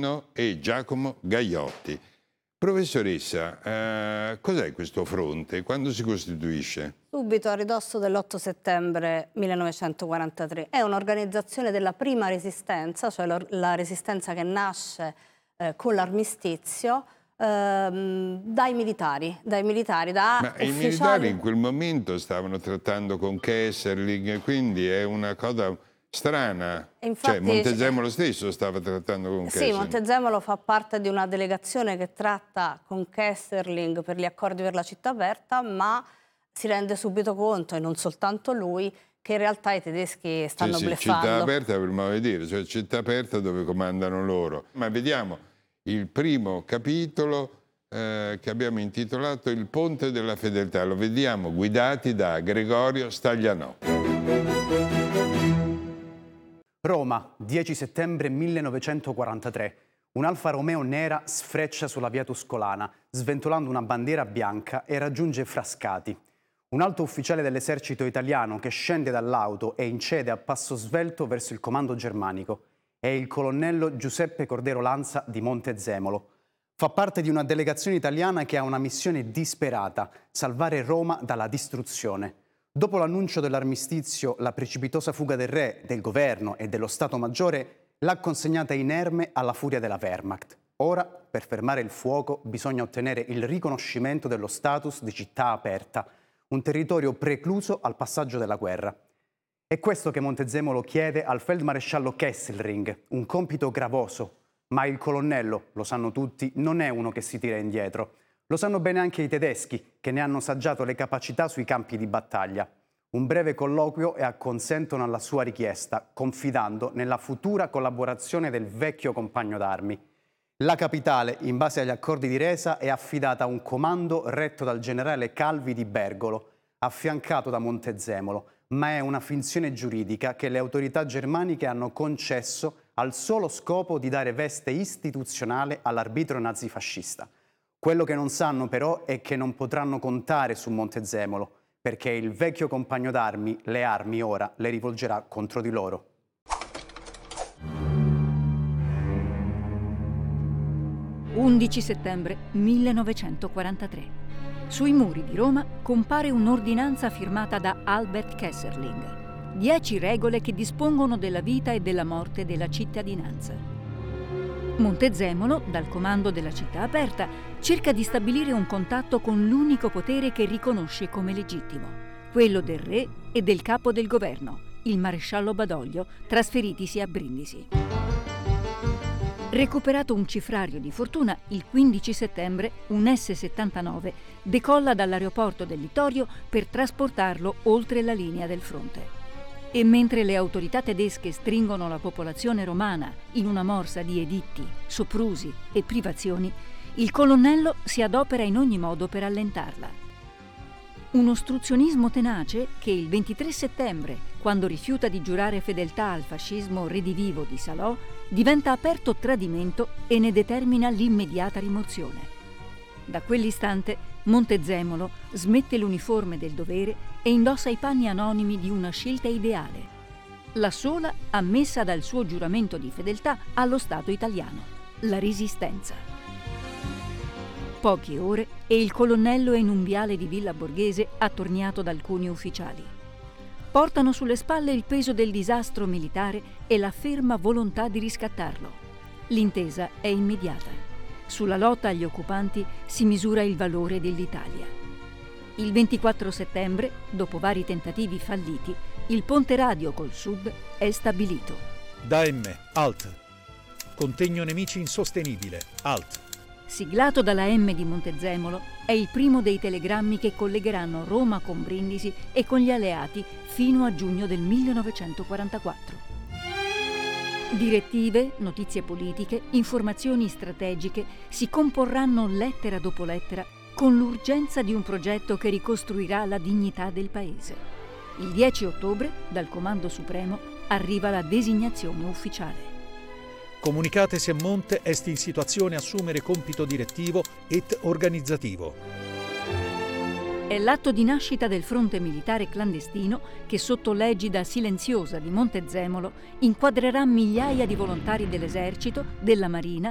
Marino e Giacomo Gaiotti. Professoressa, cos'è questo fronte? Quando si costituisce? Subito a ridosso dell'8 settembre 1943. È un'organizzazione della prima resistenza, cioè la resistenza che nasce con l'armistizio, dai militari, Ma ufficiali. i militari in quel momento stavano trattando con Kesselring, quindi è una cosa strana. Infatti, cioè Montezemolo stesso stava trattando con Kesselring. Sì, Montezemolo fa parte di una delegazione che tratta con Kesselring per gli accordi per la città aperta, ma si rende subito conto, e non soltanto lui, che in realtà i tedeschi stanno bluffando. Città aperta per modo di dire, cioè città aperta dove comandano loro. Ma vediamo il primo capitolo che abbiamo intitolato Il Ponte della Fedeltà. Lo vediamo guidati da Gregorio Staglianò. Roma, 10 settembre 1943. Un Alfa Romeo nera sfreccia sulla via Tuscolana, sventolando una bandiera bianca e raggiunge Frascati. Un alto ufficiale dell'esercito italiano che scende dall'auto e incede a passo svelto verso il comando germanico. È il colonnello Giuseppe Cordero Lanza di Montezemolo. Fa parte di una delegazione italiana che ha una missione disperata: salvare Roma dalla distruzione. Dopo l'annuncio dell'armistizio, la precipitosa fuga del re, del governo e dello Stato Maggiore l'ha consegnata inerme alla furia della Wehrmacht. Ora, per fermare il fuoco, bisogna ottenere il riconoscimento dello status di città aperta, un territorio precluso al passaggio della guerra. È questo che Montezemolo chiede al feldmaresciallo Kesselring, un compito gravoso, ma il colonnello, lo sanno tutti, non è uno che si tira indietro. Lo sanno bene anche i tedeschi, che ne hanno saggiato le capacità sui campi di battaglia. Un breve colloquio e acconsentono alla sua richiesta, confidando nella futura collaborazione del vecchio compagno d'armi. La capitale, in base agli accordi di resa, è affidata a un comando retto dal generale Calvi di Bergolo, affiancato da Montezemolo, ma è una finzione giuridica che le autorità germaniche hanno concesso al solo scopo di dare veste istituzionale all'arbitro nazifascista. Quello che non sanno però è che non potranno contare su Montezemolo, perché il vecchio compagno d'armi le armi ora le rivolgerà contro di loro. «11 settembre 1943. Sui muri di Roma compare un'ordinanza firmata da Albert Kesselring. 10 regole che dispongono della vita e della morte della cittadinanza. Montezemolo, dal comando della città aperta, cerca di stabilire un contatto con l'unico potere che riconosce come legittimo, quello del re e del capo del governo, il maresciallo Badoglio, trasferitisi a Brindisi. Recuperato un cifrario di fortuna, il 15 settembre un S-79 decolla dall'aeroporto del Littorio per trasportarlo oltre la linea del fronte. E mentre le autorità tedesche stringono la popolazione romana in una morsa di editti, soprusi e privazioni, il colonnello si adopera in ogni modo per allentarla. Un ostruzionismo tenace che il 23 settembre, quando rifiuta di giurare fedeltà al fascismo redivivo di Salò, diventa aperto tradimento e ne determina l'immediata rimozione. Da quell'istante Montezemolo smette l'uniforme del dovere e indossa i panni anonimi di una scelta ideale, la sola ammessa dal suo giuramento di fedeltà allo Stato italiano, la Resistenza. Poche ore e il colonnello è in un viale di Villa Borghese attorniato da alcuni ufficiali. Portano sulle spalle il peso del disastro militare e la ferma volontà di riscattarlo. L'intesa è immediata. Sulla lotta agli occupanti si misura il valore dell'Italia. Il 24 settembre, dopo vari tentativi falliti, il ponte radio col sud è stabilito. Da M, Alt. Contegno nemici insostenibile, Alt. Siglato dalla M di Montezemolo, è il primo dei telegrammi che collegheranno Roma con Brindisi e con gli alleati fino a giugno del 1944. Direttive, notizie politiche, informazioni strategiche si comporranno lettera dopo lettera con l'urgenza di un progetto che ricostruirà la dignità del paese. Il 10 ottobre, dal Comando Supremo, arriva la designazione ufficiale. Comunicatesi a monte est in situazione assumere compito direttivo et organizzativo. È l'atto di nascita del fronte militare clandestino che, sotto l'egida silenziosa di Montezemolo, inquadrerà migliaia di volontari dell'esercito, della marina